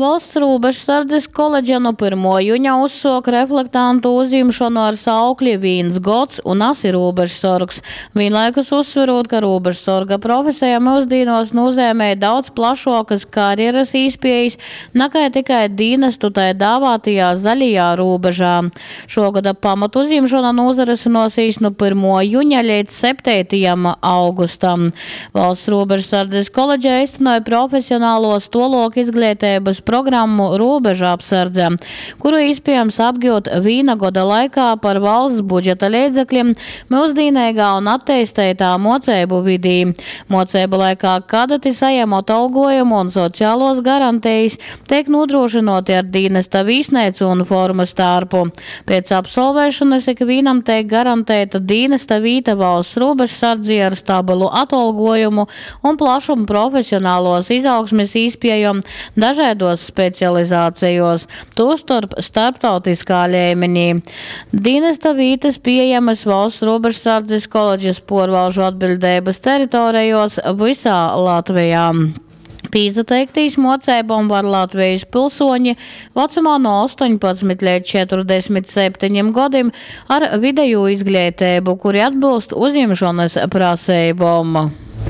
Valsts robežsardzes koledža no 1. jūņa uzsāk reflektantu uzņemšanu ar saukli Vīns gods un asi robežsargs. Vienlaikus uzsverot, ka robežsarga profesija mūsdīnos nozīmē daudz plašākas karjeras īspējas nekā tikai dienestu tai dāvātajā zaļajā robežā. Šogada pamatu uzņemšana nozarisinosies no 1. jūņa līdz 7. augustam. Valsts robežsardzes koledža īstenoja profesionālo stoloku izglītības programmu robeža apsardze, kuru iespējams apgūt vīna goda laikā par valsts budžeta līdzekļiem mūsdīnīgā un attīstītā moceibu vidī. Moceibu laikā kadeti saņemot algojumu un sociālos garantijas tiek nodrošinoti ar dienesta vīsneicu uniformu starpu. Pēc absolvēšanas ikvienam tiek garantēta dienesta vīta valsts robežsardzē ar stabilu atalgojumu un plašumu profesionālos izaugsmes iespējām dažādos specializācijos, tostarp starptautiskā līmenī. Dienesta vītas pieejamas valsts robežsardzes koledžas porvalžu atbildības teritorijos visā Latvijā. Pīzateiktīs mocēbom var Latvijas pilsoņi vecumā no 18 līdz 47 gadiem ar vidējo izglītību, kuri atbilst uzņemšanas prasībām.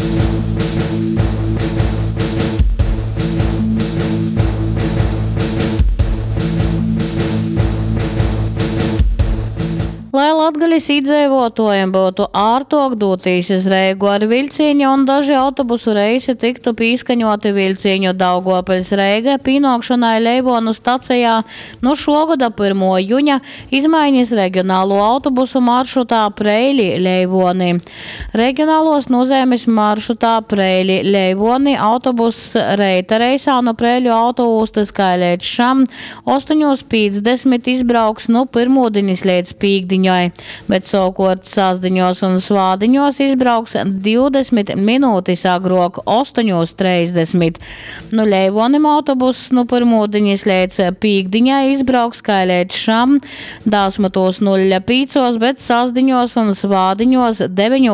Lai Latgaļas iedzīvotājiem būtu ārtāk doties uz Reigu ar vilcieņu un daži autobusu reisi tiktu pīskaņoti vilcieņu Daugopiļs Reiga pienākšanai Leivonu stacijā no šogada 1. jūņa izmaiņas reģionālo autobusu maršrutā Preili Leivoni. Reģionālos nozīmes maršrutā Preili Leivoni autobus reita reisā no Preiļu autoūstas kā līdz šam 8:50 izbrauks no pirmdienas līdz pīkdiņai, bet savukārt sasdiņos un svādiņos izbrauks 20 minūtes agrāk 8:30. No Leivonim autobuss no pirmdienas līdz pīkdiņai izbrauks kā līdz šam 10:05, bet sasdiņos un svādiņos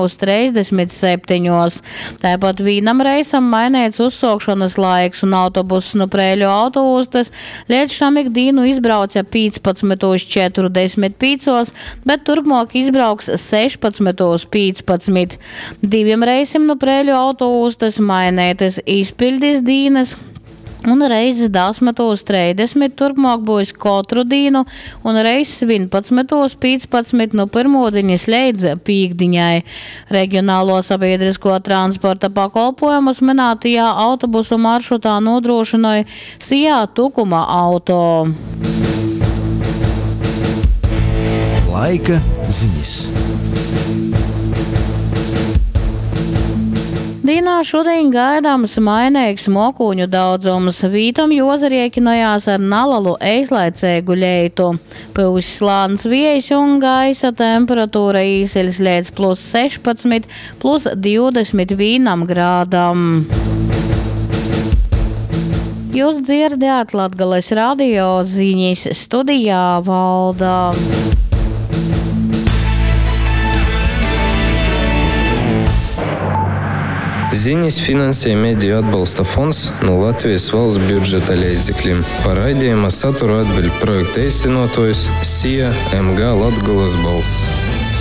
9:37. Tāpat vienam reisam mainīts uzsākšanas laiks un autobuss no Preiļu autoūstas līdz šam ikdienu izbrauca 15:45, bet turpmāk izbrauks 16:15. Diviem reisiem no Preiļu autoūstas mainētas izpildes dienas un reizes 10:30 turpmāk būs katru dienu un reizes 11:15 no pirmdienas līdz pīkdiņai. Reģionālo sabiedrisko transporta pakalpojumus minētajā autobusu maršrutā nodrošināja Sijā Tukuma auto. Laika ziņas. Dienā šodien gaidāms mainīgs mokuņu daudzums. Vītam jozariekinojās ar nalalu eizlaicēgu leitu. Pūs slāns viejs un gaisa temperatūra īseļas līdz +16, +21 grādam. Jūs dzirdējāt Latgales radio ziņas, studijā Valda. Ziņas finansē Mediju atbalsta fonds no Latvijas valsts budžeta līdzekļiem. Par raidījuma saturu atbild projekta īstenotājs Sija MG Latgales balss.